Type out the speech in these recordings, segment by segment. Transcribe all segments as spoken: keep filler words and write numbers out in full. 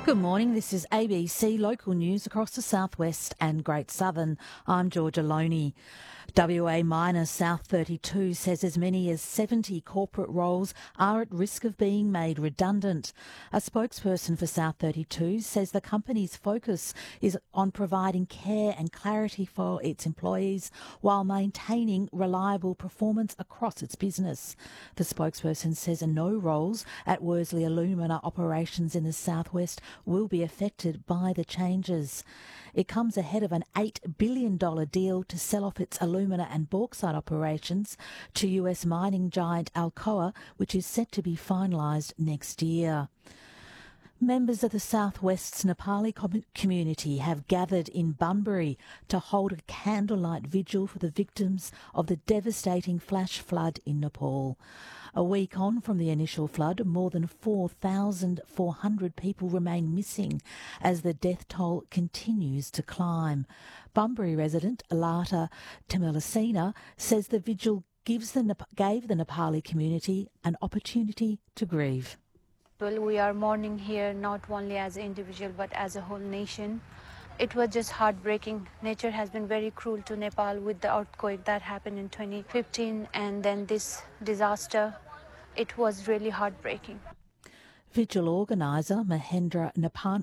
Good morning, this is A B C Local News across the Southwest and Great Southern. I'm Georgia Loney. W A Miner South thirty-two says as many as seventy corporate roles are at risk of being made redundant. A spokesperson for South thirty-two says the company's focus is on providing care and clarity for its employees while maintaining reliable performance across its business. The spokesperson says no roles at Worsley Alumina operations in the southwest will be affected by the changes. It comes ahead of an eight billion dollars deal to sell off its alumina and bauxite operations to U S mining giant Alcoa, which is set to be finalised next year. Members of the Southwest's Nepali com- community have gathered in Bunbury to hold a candlelight vigil for the victims of the devastating flash flood in Nepal. A week on from the initial flood, more than four thousand four hundred people remain missing as the death toll continues to climb. Bunbury resident Alata Temilasena says the vigil gives the, gave the Nepali community an opportunity to grieve. Well, we are mourning here not only as an individual but as a whole nation. It was just heartbreaking. Nature has been very cruel to Nepal with the earthquake that happened in twenty fifteen and then this disaster. It was really heartbreaking. Vigil organiser Mahendra Napan-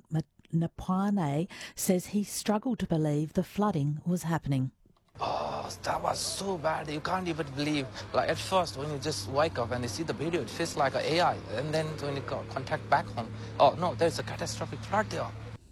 Napane says he struggled to believe the flooding was happening. Oh, that was so bad. You can't even believe. Like at first, when you just wake up and you see the video, it feels like an A I. And then when you contact back home, oh no, there's a catastrophic flood there.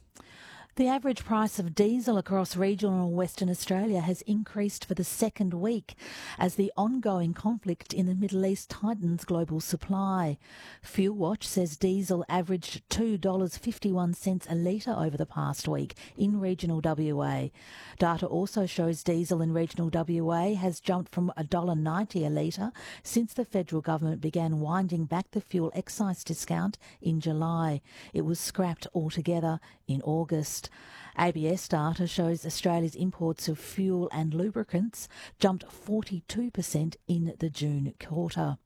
The average price of diesel across regional Western Australia has increased for the second week as the ongoing conflict in the Middle East tightens global supply. Fuel Watch says diesel averaged two dollars fifty-one a litre over the past week in regional W A. Data also shows diesel in regional W A has jumped from one dollar ninety a litre since the federal government began winding back the fuel excise discount in July. It was scrapped altogether in August. A B S data shows Australia's imports of fuel and lubricants jumped forty-two percent in the June quarter.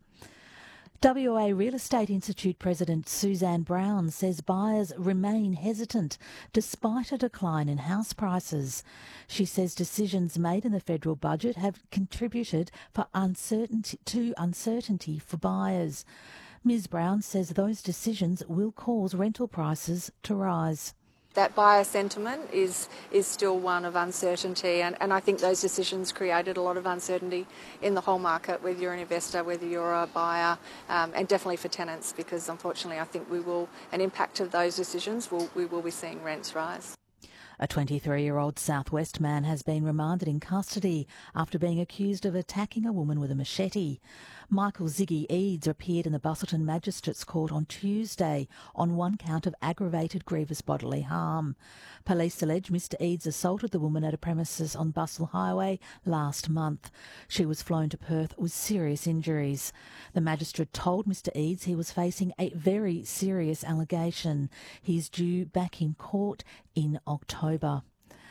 W A Real Estate Institute President Suzanne Brown says buyers remain hesitant despite a decline in house prices. She says decisions made in the federal budget have contributed for uncertainty, to uncertainty for buyers. Miz Brown says those decisions will cause rental prices to rise. That buyer sentiment is is still one of uncertainty, and, and I think those decisions created a lot of uncertainty in the whole market, whether you're an investor, whether you're a buyer, um, and definitely for tenants, because unfortunately I think we will, an impact of those decisions, will, we will be seeing rents rise. A twenty-three-year-old Southwest man has been remanded in custody after being accused of attacking a woman with a machete. Michael Ziggy Eads appeared in the Busselton Magistrates Court on Tuesday on one count of aggravated grievous bodily harm. Police allege Mister Eads assaulted the woman at a premises on Bustle Highway last month. She was flown to Perth with serious injuries. The magistrate told Mister Eads he was facing a very serious allegation. He's due back in court in October.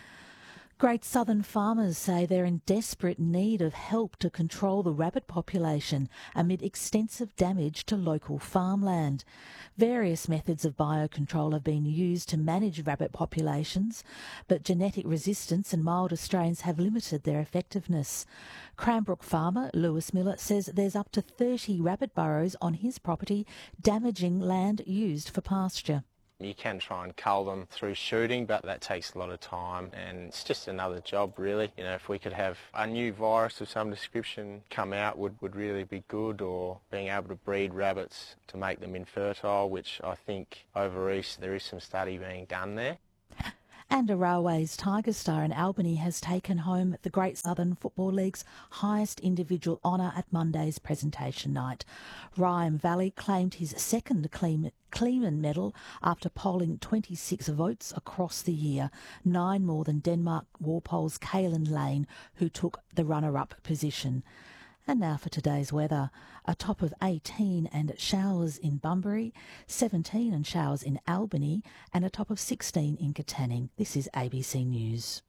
Great Southern farmers say they're in desperate need of help to control the rabbit population amid extensive damage to local farmland. Various methods of biocontrol have been used to manage rabbit populations, but genetic resistance and milder strains have limited their effectiveness. Cranbrook farmer Lewis Miller says there's up to thirty rabbit burrows on his property, damaging land used for pasture. You can try and cull them through shooting, but that takes a lot of time and it's just another job really. You know, if we could have a new virus of some description come out would, would really be good, or being able to breed rabbits to make them infertile, which I think over east there is some study being done there. And a Railways Tiger star in Albany has taken home the Great Southern Football League's highest individual honour at Monday's presentation night. Ryan Valley claimed his second Kleeman medal after polling twenty-six votes across the year, nine more than Denmark Walpole's Kaylin Lane, who took the runner-up position. And now for today's weather. A top of eighteen and showers in Bunbury, seventeen and showers in Albany, and a top of sixteen in Katanning. This is A B C News.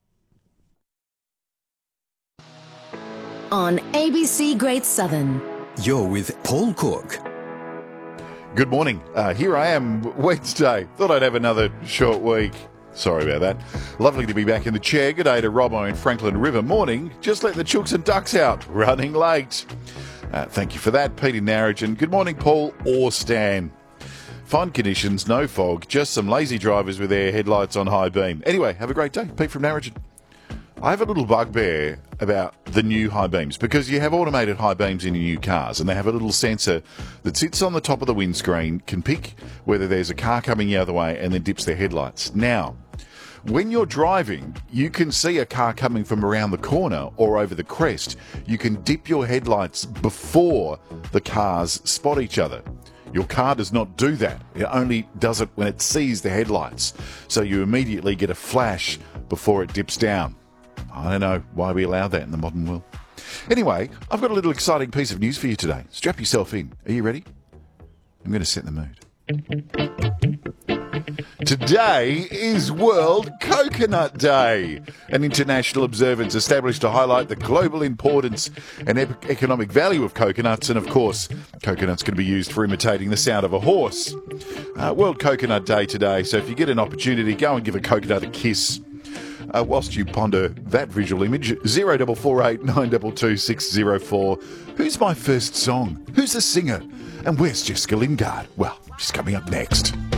On A B C Great Southern. You're with Paul Cook. Good morning. Uh, here I am, Wednesday. Thought I'd have another short week. Sorry about that. Lovely to be back in the chair. Good day to Robbo and Franklin River. Morning. Just let the chooks and ducks out. Running late. Uh, thank you for that, Peter Narrogin. Good morning, Paul or Stan. Fine conditions, no fog, just some lazy drivers with their headlights on high beam. Anyway, have a great day. Pete from Narrogin. I have a little bugbear about the new high beams because you have automated high beams in your new cars and they have a little sensor that sits on the top of the windscreen, can pick whether there's a car coming the other way and then dips their headlights. Now, when you're driving, you can see a car coming from around the corner or over the crest. You can dip your headlights before the cars spot each other. Your car does not do that. It only does it when it sees the headlights. So you immediately get a flash before it dips down. I don't know why we allow that in the modern world. Anyway, I've got a little exciting piece of news for you today. Strap yourself in. Are you ready? I'm going to set the mood. Today is World Coconut Day, an international observance established to highlight the global importance and ep- economic value of coconuts, and of course, coconuts can be used for imitating the sound of a horse. Uh, World Coconut Day today, so if you get an opportunity, go and give a coconut a kiss. Uh, whilst you ponder that visual image, zero double four eight nine two two six zero four. Who's my first song? Who's the singer? And where's Jessica Lingard? Well, she's coming up next.